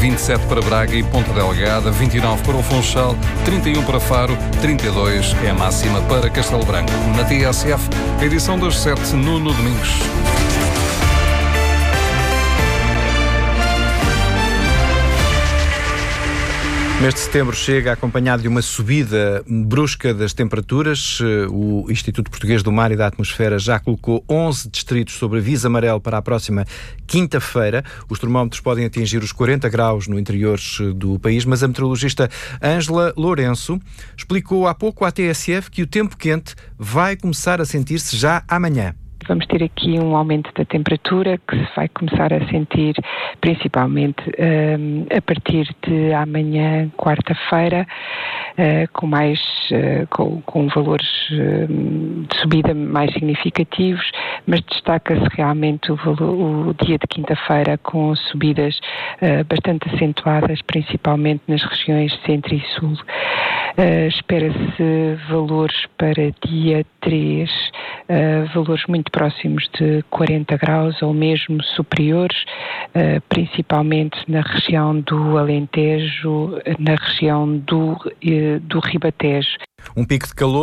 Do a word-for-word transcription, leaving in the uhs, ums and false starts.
vinte e sete para Braga e Ponta Delgada, vinte e nove para o Funchal, trinta e um para Faro, trinta e dois é a máxima para Castelo Branco. Na T S F, edição das sete, Nuno Domingos. O mês de setembro chega acompanhado de uma subida brusca das temperaturas. O Instituto Português do Mar e da Atmosfera já colocou onze distritos sob aviso amarelo para a próxima quinta-feira. Os termómetros podem atingir os quarenta graus no interior do país, mas a meteorologista Ângela Lourenço explicou há pouco à T S F que o tempo quente vai começar a sentir-se já amanhã. Vamos ter aqui um aumento da temperatura que se vai começar a sentir principalmente um, a partir de amanhã, quarta-feira, uh, com mais uh, com, com valores uh, de subida mais significativos, mas destaca-se realmente o, valor, o dia de quinta-feira com subidas uh, bastante acentuadas, principalmente nas regiões centro e sul. Uh, espera-se valores para dia três, uh, valores muito próximos de quarenta graus ou mesmo superiores, uh, principalmente na região do Alentejo, na região do, uh, do Ribatejo. Um pico de calor